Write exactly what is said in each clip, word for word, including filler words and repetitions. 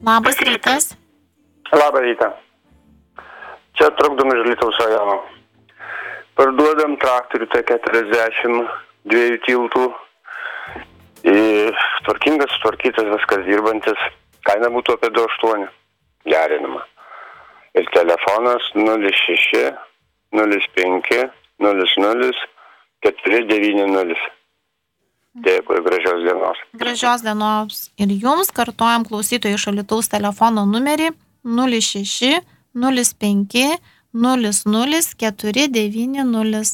Labas rytas. Labą rytą. Čia trukdom iš Alytaus rajono. Parduodam traktorių T keturiasdešimt dviejų tiltų. Ir tvarkingas, sutvarkytas, viskas dirbantis. Kaina būtų apie du aštuoni. Gerinama. Ir telefonas nulis šeši nulis penki nulis nulis keturi devyni nulis. Dėkui, gražios dienos. Gražios dienos ir jums. Kartojam klausytojų iš Alytaus telefono numerį nulis šeši nulis penki nulis nulis keturi devyni nulis.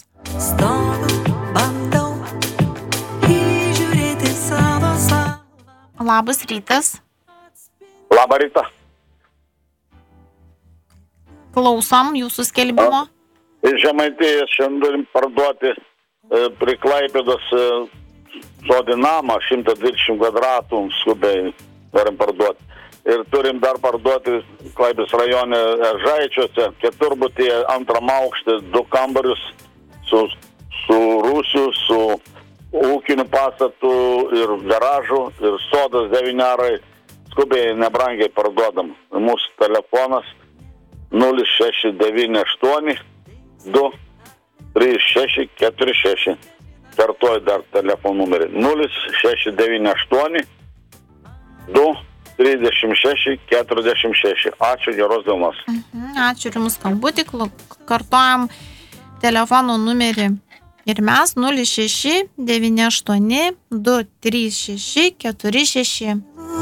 Labas rytas. Labą rytą. Klausom jūsų skelbimo. Iš Žemaitijos šiandien parduoti e, prie Klaipėdos e, sodinamą šimtą dvidešimt kvadratų skubiai norim parduoti. Ir turim dar parduoti Klaipėdos rajone Žaičiuose, keturbutyje antram aukšte, du kambarius su, su rūsiu, su ūkiniu pastatu ir garažu ir sodas devyniarai. Skubiai nebrangiai parduodam. Mūsų telefonas nulis šeši devyni aštuoni du trys šeši keturi šeši. Kartuoju dar telefonų numerį. nulis šeši devyni aštuoni du trys šeši keturi šeši. Ačiū, geros dienos. Mhm, ačiū ir jums skambutį. Kartuojam telefono numerį. Ir mes nulis šeši devyni aštuoni du trys šeši keturi šeši.